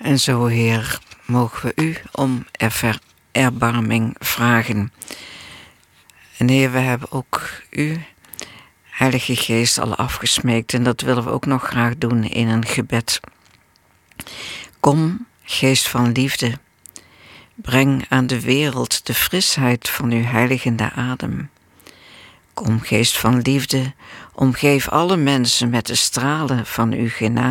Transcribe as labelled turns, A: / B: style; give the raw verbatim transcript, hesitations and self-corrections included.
A: En zo, Heer, mogen we u om er erbarming vragen. En Heer, we hebben ook u, Heilige Geest, al afgesmeekt. En dat willen we ook nog graag doen in een gebed. Kom, Geest van liefde, breng aan de wereld de frisheid van uw heiligende adem. Kom, Geest van liefde, omgeef alle mensen met de stralen van uw genade.